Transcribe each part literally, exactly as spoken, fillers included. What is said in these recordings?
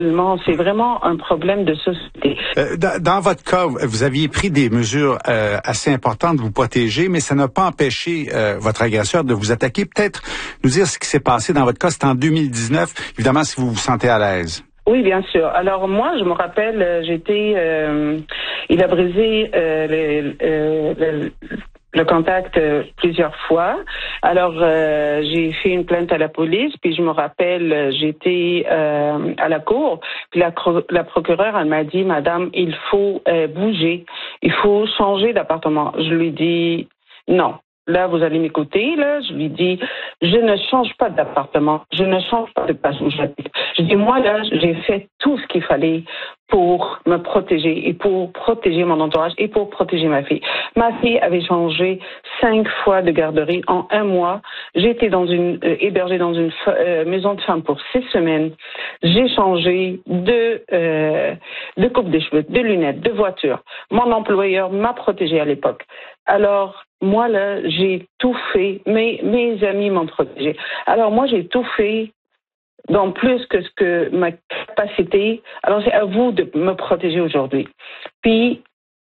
C'est vraiment un problème de société. Euh, dans, dans votre cas, vous aviez pris des mesures euh, assez importantes de vous protéger, mais ça n'a pas empêché euh, votre agresseur de vous attaquer. Peut-être nous dire ce qui s'est passé dans votre cas. C'était en deux mille dix-neuf, évidemment, si vous vous sentez à l'aise. Oui, bien sûr. Alors moi, je me rappelle, j'étais... Euh, il a brisé euh, le, euh, le, le contact euh, plusieurs fois. Alors, euh, j'ai fait une plainte à la police, puis je me rappelle, j'étais euh, à la cour, puis la, la procureure, elle m'a dit, « Madame, il faut euh, bouger, il faut changer d'appartement. » Je lui dis, « Non. » Là, vous allez m'écouter, là, je lui dis, je ne change pas d'appartement, je ne change pas de place où j'habite. Je dis, moi, là, j'ai fait tout ce qu'il fallait pour me protéger et pour protéger mon entourage et pour protéger ma fille. Ma fille avait changé cinq fois de garderie en un mois. J'ai été dans une, euh, hébergée dans une euh, maison de femmes pour six semaines. J'ai changé de, euh, de coupe de cheveux, de lunettes, de voiture. Mon employeur m'a protégée à l'époque. Alors, moi, là, j'ai tout fait. Mes, mes amis m'ont protégée. Alors, moi, j'ai tout fait dans plus que ce que ma capacité. Alors, c'est à vous de me protéger aujourd'hui. Puis,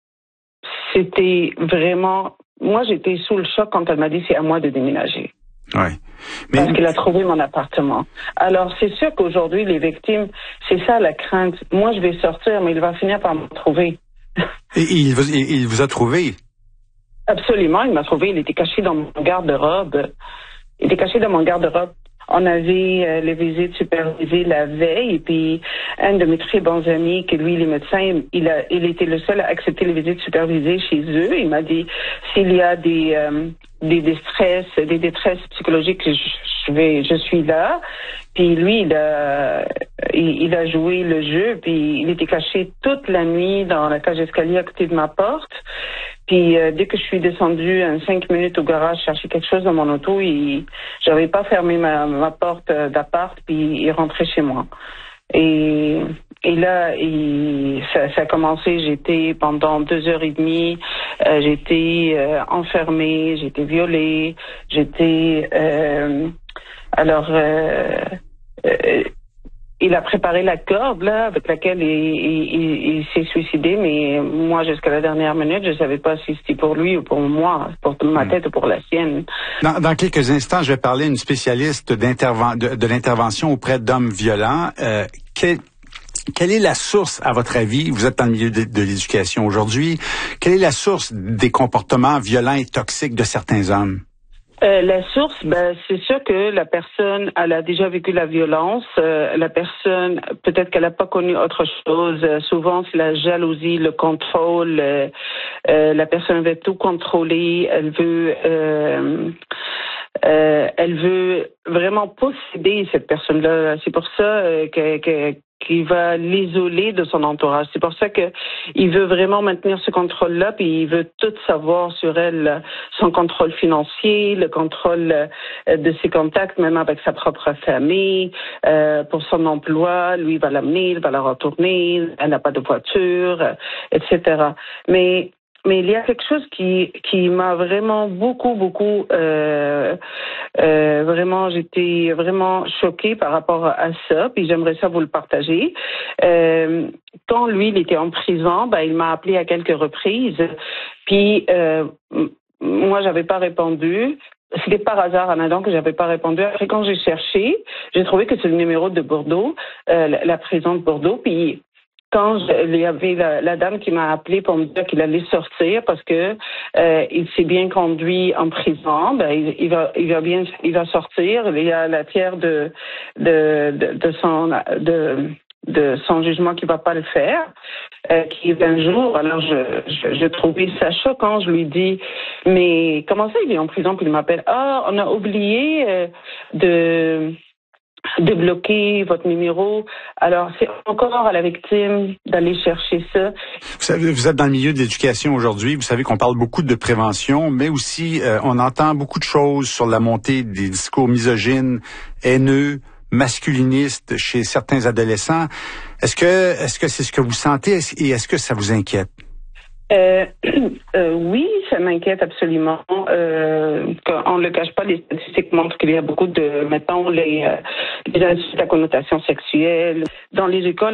c'était vraiment... Moi, j'étais sous le choc quand elle m'a dit c'est à moi de déménager. Oui. Mais... Parce qu'elle a trouvé mon appartement. Alors, c'est sûr qu'aujourd'hui, les victimes, c'est ça la crainte. Moi, je vais sortir, mais il va finir par me trouver. Et il vous, il vous a trouvé? Absolument, il m'a trouvé. Il était caché dans mon garde-robe. Il était caché dans mon garde-robe. On avait euh, les visites supervisées la veille, et puis un de mes très bons amis, qui lui, il est médecin, il, a, il était le seul à accepter les visites supervisées chez eux. Il m'a dit, s'il y a des, euh, des détresses, des détresses psychologiques, je, je vais, je suis là. Puis lui, il a, il, il a joué le jeu, puis il était caché toute la nuit dans la cage d'escalier à côté de ma porte. Puis euh, dès que je suis descendue en cinq minutes au garage chercher quelque chose dans mon auto, il, j'avais pas fermé ma, ma porte euh, d'appart, puis il rentrait chez moi. Et, et là, il, ça, ça a commencé. J'étais pendant deux heures et demie, euh, j'étais euh, enfermée, j'étais violée, j'étais euh, alors. Euh, euh, Il a préparé la corde là avec laquelle il, il, il, il s'est suicidé, mais moi jusqu'à la dernière minute, je savais pas si c'était pour lui ou pour moi, pour ma tête ou pour la sienne. Dans, dans quelques instants, je vais parler à une spécialiste d'interven- de, de l'intervention auprès d'hommes violents. Euh, quel, quelle est la source, à votre avis, vous êtes dans le milieu de, de l'éducation aujourd'hui, quelle est la source des comportements violents et toxiques de certains hommes? Euh, la source, ben, c'est sûr que la personne, elle a déjà vécu la violence. Euh, la personne, peut-être qu'elle n'a pas connu autre chose. Euh, souvent, c'est la jalousie, le contrôle. Euh, euh, la personne veut tout contrôler. Elle veut, euh, euh, elle veut vraiment posséder cette personne-là. C'est pour ça euh, que, que qu'il va l'isoler de son entourage. C'est pour ça que il veut vraiment maintenir ce contrôle-là, puis il veut tout savoir sur elle, son contrôle financier, le contrôle euh, de ses contacts, même avec sa propre famille, euh, pour son emploi. Lui, il va l'amener, il va la retourner, elle n'a pas de voiture, euh, et cetera. Mais Mais il y a quelque chose qui qui m'a vraiment beaucoup beaucoup euh, euh, vraiment j'étais vraiment choquée par rapport à ça, puis j'aimerais ça vous le partager. Euh, quand lui il était en prison, ben il m'a appelé à quelques reprises, puis euh, moi j'avais pas répondu. C'était par hasard, Anna, que j'avais pas répondu. Après, quand j'ai cherché, j'ai trouvé que c'est le numéro de Bordeaux, euh, la, la prison de Bordeaux, puis quand je, il y avait la, la dame qui m'a appelé pour me dire qu'il allait sortir parce que euh, il s'est bien conduit en prison, ben il, il va il va bien il va sortir. Il y a la pierre de de de, de son de de son jugement qui va pas le faire, euh, qui est vingt jours. Alors je, je je trouvais ça choquant. Je lui dis mais comment ça il est en prison? Puis il m'appelle ah on a oublié euh, de de bloquer votre numéro. Alors, c'est encore à la victime d'aller chercher ça. Vous savez, vous êtes dans le milieu de l'éducation aujourd'hui. Vous savez qu'on parle beaucoup de prévention, mais aussi, euh, on entend beaucoup de choses sur la montée des discours misogynes, haineux, masculinistes chez certains adolescents. Est-ce que, est-ce que c'est ce que vous sentez et est-ce que ça vous inquiète? Euh, euh, oui, ça m'inquiète absolument. Euh, on ne le cache pas, les statistiques montrent qu'il y a beaucoup de, mettons, les, euh, les insultes à connotation sexuelle. Dans les écoles,